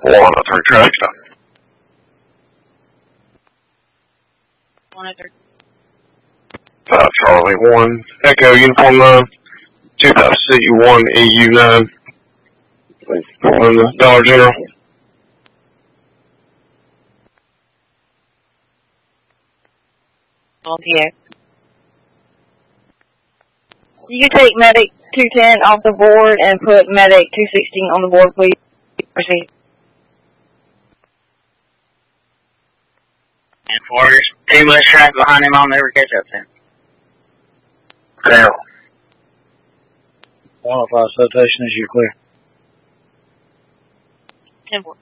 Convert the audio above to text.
103 track stop. 103. 5 Charlie 1, Echo Uniform 9, 25C1 EU 9. On the Dollar General. On PA. You can take Medic 210 off the board and put Medic 216 on the board, please. Proceed. And Forrest, too much track behind him, I'll never catch up to him. Down. 105 citation as you clear. 10-4.